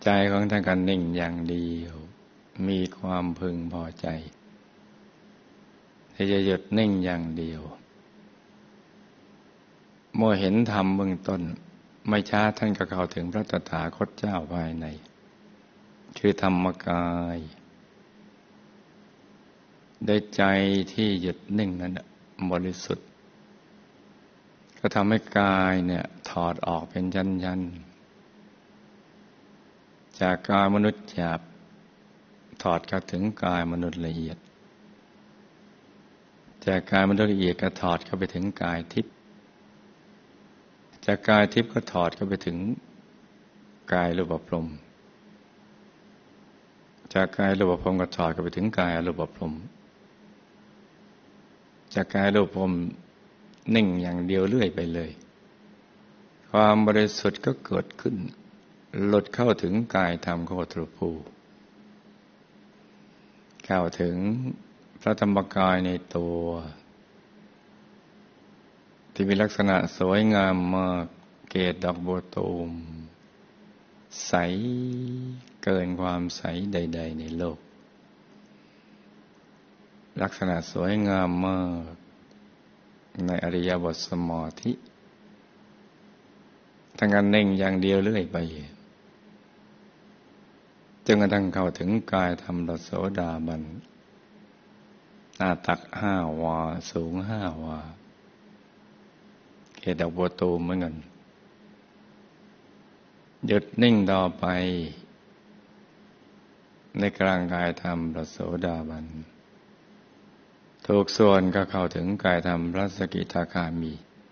ใจของท่านก็นิ่งอย่างเดียวมีความพึงพอใจที่จะหยุดนิ่งอย่างเดียวเมื่อเห็นธรรมเบื้องต้นไม่ช้าท่านก็เข้าถึงพระตถาคตเจ้าภายในคือธรรมกายได้ใจที่หยุดนิ่งนั้นบริสุทธิ์ก็ทำให้กายเนี่ยถอดออกเป็นชั้นๆจากกายมนุษย์หยาบถอดเข้าถึงกายมนุษย์ละเอียดจากกายมนุษย์ละเอียดก็ถอดเข้าไปถึงกายทิพย์จากกายทิพย์ก็ถอดเข้าไปถึงกายรูปพรหมจากกายรูปพรหมก็ถอดเข้าไปถึงกายอรูปพรหมจากกายรูปพรหมนิ่งอย่างเดียวเรื่อยไปเลยความบริสุทธิ์ก็เกิดขึ้นหลุดเข้าถึงกายธรรมโคตรภูเข้าถึงพระธรรมกายในตัวที่มีลักษณะสวยงามมากเกศดอกบัวตูมใสเกินความใสใดๆในโลกลักษณะสวยงามมากในอริยบทสมาธิทั้งการนิ่งอย่างเดียวเรื่อยไปจนกระทั่งเข้าถึงกายธรรมพระโสดาบันหน้าตัก5 วาสูง5 วาเกศดอกบัวตูมเหมือนกันหยุดนิ่งต่อไปในกลางกายธรรมพระโสดาบันทุกส่วนก็เข้าถึงกายธรรมพระสกิทาคามี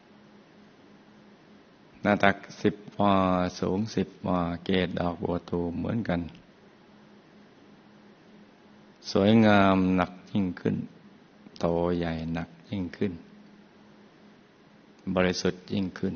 หน้าตัก10 วาสูง10 วาเกศดอกบัวตูมเหมือนกันสวยงามหนักยิ่งขึ้นโตใหญ่หนักยิ่งขึ้นบริสุทธิ์ยิ่งขึ้น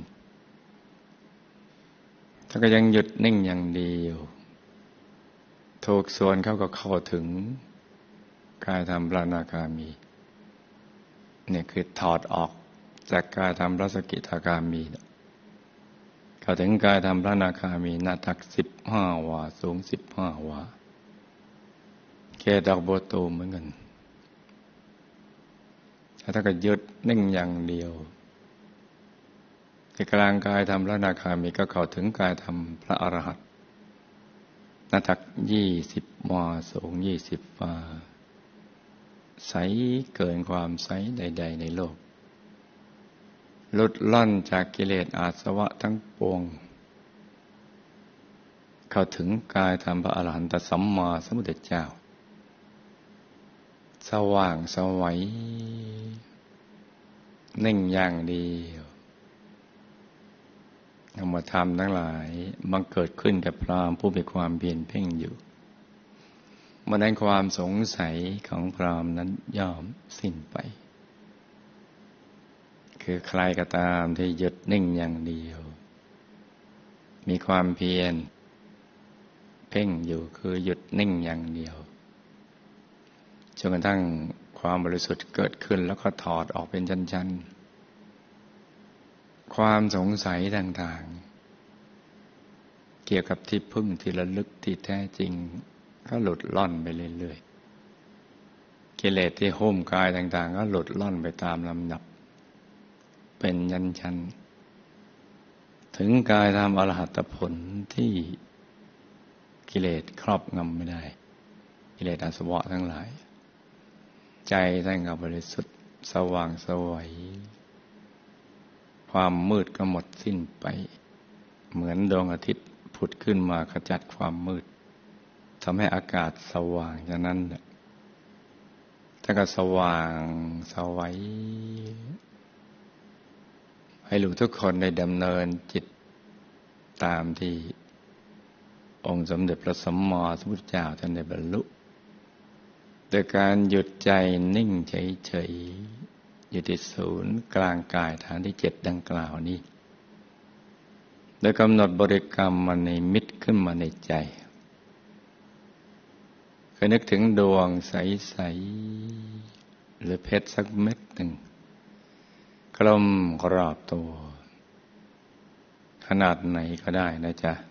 ถ้าก็ยังหยุดนิ่งอย่างเดียวทุกส่วนเขาก็เข้าถึงกายธรรมพระอนาคามีเนี่ยคือถอดออกจากกายธรรมพระสกิทาคามีเข้าถึงกายธรรมพระอนาคามีหน้าตัก15 วาสูง15 วาเกศดอกบัวตูมเหมือนกันถ้าก็หยุดนิ่งอย่างเดียวในกลางกายธรรมพระอนาคามีก็เข้าถึงกายธรรมพระอรหันต์หน้าตัก20 วาสูง20 วาใสเกินความใสใดๆในโลกหลุดล่อนจากกิเลสอาสวะทั้งปวงเข้าถึงกายธรรมพระอรหันตสัมมาสัมพุทธเจ้าสว่างไสวนิ่งอย่างเดียวธรรมธรรมทั้งหลายบังเกิดขึ้นกับพราหมณ์ผู้มีความเพียรเพ่งอยู่เมื่อนั้นความสงสัยของพราหมณ์นั้นย่อมสิ้นไปคือใครก็ตามที่หยุดนิ่งอย่างเดียวมีความเพียรเพ่งอยู่คือหยุดนิ่งอย่างเดียวจนกระทั่งความบริสุทธิ์เกิดขึ้นแล้วก็ถอดออกเป็นชั้นๆความสงสัยต่างๆเกี่ยวกับที่พึ่งที่ระลึกที่แท้จริงก็หลุดล่อนไปเรื่อยๆกิเลสที่หุ้มกายต่างๆก็หลุดล่อนไปตามลำดับเป็นชั้นๆถึงกายธรรมอรหัตผลที่กิเลสครอบงำไม่ได้กิเลสอาสวะทั้งหลายใจท่านก็บริสุทธิ์สว่างไสวความมืดก็หมดสิ้นไปเหมือนดวงอาทิตย์ผุดขึ้นมาขจัดความมืดทำให้อากาศสว่างฉะนั้นท่านก็สว่างไสวให้ลูกทุกคนได้ดำเนินจิตตามที่องค์สมเด็จพระสัมมาสัมพุทธเจ้าท่านได้บรรลุโดยการหยุดใจนิ่งเฉยๆอยู่ที่ศูนย์กลางกายฐานที่7ดังกล่าวนี้โดยกำหนดบริกรรมมาในมิตรขึ้นมาในใจคือนึกถึงดวงใสๆหรือเพชรสักเม็ดหนึ่งกลมรอบตัวขนาดไหนก็ได้นะจ๊ะ